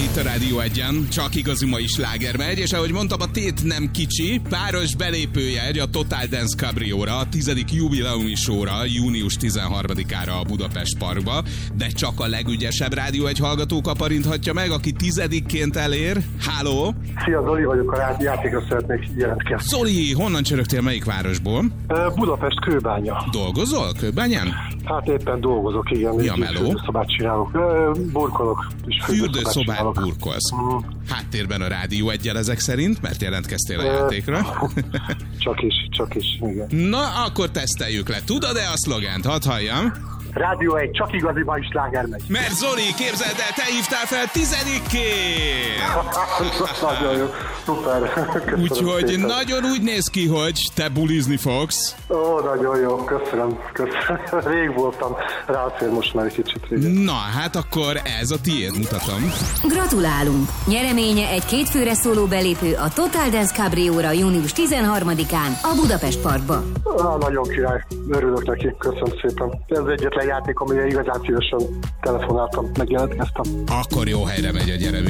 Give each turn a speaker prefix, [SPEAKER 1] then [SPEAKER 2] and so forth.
[SPEAKER 1] Itt a Rádió Egyen, csak igazi mai sláger megy, és ahogy mondtam, a tét nem kicsi, páros belépőjegy a Total Dance Cabrióra, a 10. jubileumi showra, június 13-ára a Budapest Parkba, de csak a legügyesebb Rádió Egy hallgató kaparinthatja meg, aki 10-ként elér. Háló!
[SPEAKER 2] Szia, Zoli vagyok, a játékra szeretnék jelentkezni.
[SPEAKER 1] Zoli, honnan csörögtél, melyik városból?
[SPEAKER 2] Budapest, Kőbánya.
[SPEAKER 1] Dolgozol Kőbányán?
[SPEAKER 2] Hát éppen dolgozok, igen.
[SPEAKER 1] Mi a meló?
[SPEAKER 2] Fürdőszobát csinálok. Burkolok.
[SPEAKER 1] Fürdőszobát burkolsz. Háttérben a Rádió Eggyel ezek szerint, mert jelentkeztél a játékra.
[SPEAKER 2] Csak is, igen.
[SPEAKER 1] Na, akkor teszteljük le. Tudod-e a szlogent? Hadd halljam.
[SPEAKER 2] Rádió Egy, csak igazi mai sláger megy.
[SPEAKER 1] Mert Zoli, képzeld el, te hívtál fel 10-ként!
[SPEAKER 2] Nagyon jó, szuper.
[SPEAKER 1] Úgyhogy
[SPEAKER 2] szépen.
[SPEAKER 1] nagyon úgy néz ki, hogy te bulizni fogsz.
[SPEAKER 2] Ó, nagyon jó, köszönöm. Rég voltam, ráfér most már egy kicsit régen.
[SPEAKER 1] Na, hát akkor ez a tiéd, mutatom.
[SPEAKER 3] Gratulálunk! Nyereménye egy kétfőre szóló belépő a Total Dance Cabrióra június 13-án a Budapest Parkba.
[SPEAKER 2] Nagyon király, örülök neki, köszönöm szépen. Ez egyetlen játék, amire igazán szívesen telefonáltam, megjelentkeztem.
[SPEAKER 1] Akkor jó helyre megy a nyeremény.